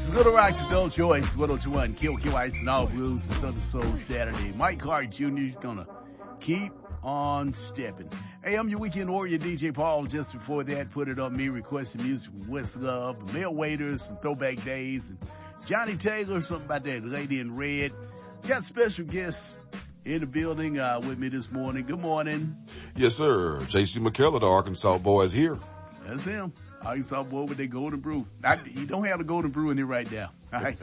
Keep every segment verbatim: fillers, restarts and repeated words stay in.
This is Little Rock's Adult Choice, one oh two one, K O K Y and All Blues, and Southern Soul Saturday. Mike Hart Junior is gonna keep on stepping. Hey, I'm your weekend warrior, D J Paul. Just before that, put it on me, requesting music from West Love, Male Waiters, and Throwback Days, and Johnny Taylor, something about that Lady in Red. Got special guests in the building uh, with me this morning. Good morning. Yes, sir. J C McKellar, the Arkansas boy, is here. That's him. Arkansas boy with their golden brew. I, you don't have the golden brew in it right now. All right.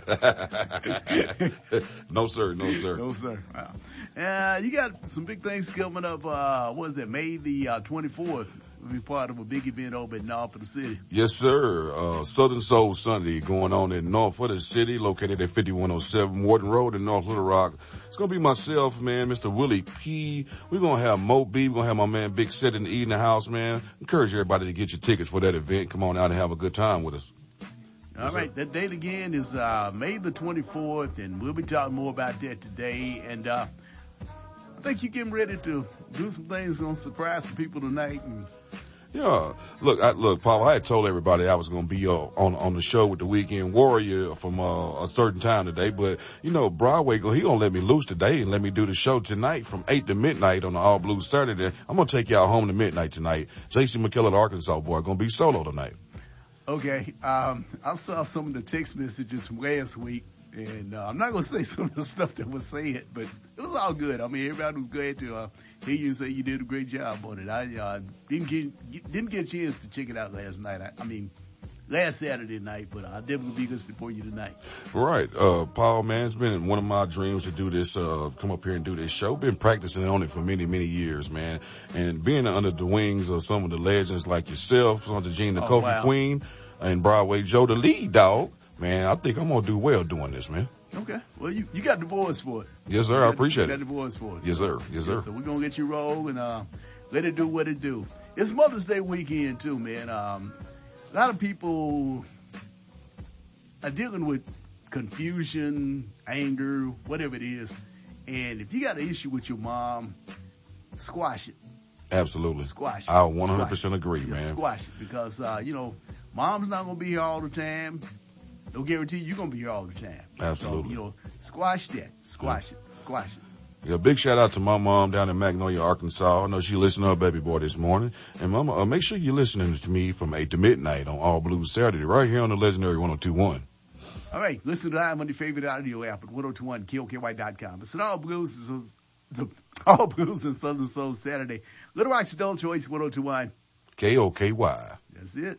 No, sir. No, sir. No, sir. Wow. Uh, you got some big things coming up. Uh, what is that? May the uh, twenty-fourth. We'll be part of a big event over at North of the City. Yes, sir. Uh, Southern Soul Sunday going on in North of the City, located at fifty-one oh seven Morton Road in North Little Rock. It's going to be myself, man, Mister Willie P. We're going to have Mo B. We're going to have my man Big Set in the evening house, man. Encourage everybody to get your tickets for that event. Come on out and have a good time with us. All yes, right. Sir. That date again is uh, May the twenty-fourth, and we'll be talking more about that today. And uh, I think you're getting ready to do some things going to surprise some people tonight. And Yeah. Look, I, look, Paul, I had told everybody I was going to be uh, on on the show with the Weekend Warrior from uh, a certain time today. But, you know, Broadway, he going to let me loose today and let me do the show tonight from eight to midnight on the All Blues Saturday. I'm going to take y'all home to midnight tonight. J C McKellar, the Arkansas boy, going to be solo tonight. Okay. Um, I saw some of the text messages from last week. And uh, I'm not going to say some of the stuff that was said, but it was all good. I mean, everybody was glad to uh, hear you say you did a great job on it. I uh, didn't get, get didn't get a chance to check it out last night. I, I mean, last Saturday night, but I'll definitely be listening for you tonight. Right. Uh, Paul, man, it's been one of my dreams to do this, uh, come up here and do this show. Been practicing on it for many, many years, man. And being under the wings of some of the legends like yourself, Santa Jean, the oh, Kofi wow. Queen, and Broadway Joe, the lead dog. Man, I think I'm going to do well doing this, man. Okay. Well, you, you got the voice for it. Yes, sir. You I appreciate the, it. You got the voice for it. Yes, sir. Yes, sir. Yeah, so we're going to get you roll and uh, let it do what it do. It's Mother's Day weekend, too, man. Um, a lot of people are dealing with confusion, anger, whatever it is. And if you got an issue with your mom, squash it. Absolutely. Squash it. I one hundred percent squash agree, it. man. Yeah, squash it because, uh, you know, mom's not going to be here all the time. No guarantee you're going to be here all the time. Absolutely. So, you know, squash that. Squash yeah. it. Squash it. Yeah, big shout out to my mom down in Magnolia, Arkansas. I know she listened to her baby boy this morning. And mama, uh, make sure you're listening to me from eight to midnight on All Blues Saturday right here on the legendary one oh two one. All right. Listen to that on your favorite audio app at one oh two one K O K Y dot com. It's an All Blues. It's the All Blues and Southern Soul Saturday. Little Rock's Adult Choice, one oh two one K O K Y. That's it.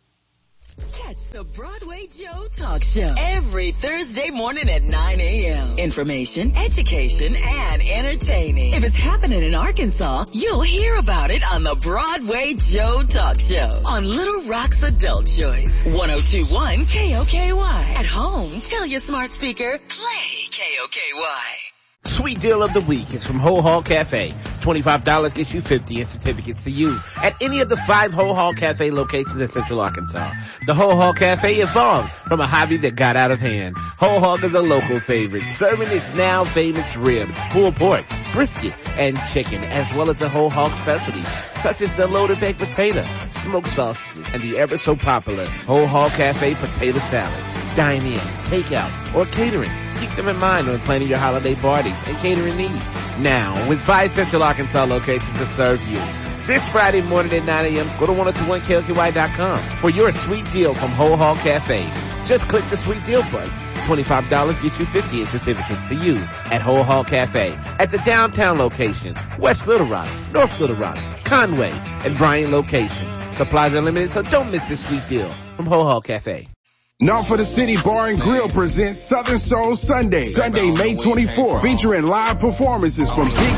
Catch the Broadway Joe Talk Show every Thursday morning at nine a.m. Information, education, and entertaining. If it's happening in Arkansas, you'll hear about it on the Broadway Joe Talk Show on Little Rock's Adult Choice. one oh two one K O K Y. At home, tell your smart speaker, play K O K Y. Sweet deal of the week is from Ho Hall Cafe. twenty-five dollars gets you fifty in certificates to use at any of the five Ho Hall Cafe locations in Central Arkansas. The Ho Hall Cafe evolved from a hobby that got out of hand. Ho Hall is a local favorite, serving its now famous ribs, pulled pork, brisket, and chicken, as well as the Ho Hall specialties, such as the loaded baked potato, smoked sausages, and the ever so popular Ho Hall Cafe potato salad. Dine in, take out, or catering. Keep them in mind when planning your holiday parties and catering needs. Now, with five Central Arkansas locations to serve you. This Friday morning at nine a.m., go to one oh two one K O K Y dot com for your sweet deal from Ho Hall Cafe. Just click the sweet deal button. twenty-five dollars gets you fifty in certificates to use at Ho Hall Cafe at the downtown location, West Little Rock, North Little Rock, Conway, and Bryant locations. Supplies are limited, so don't miss this sweet deal from Ho Hall Cafe. North of the City Bar and Grill presents Southern Soul Sunday, Sunday, May twenty-fourth, featuring live performances from Big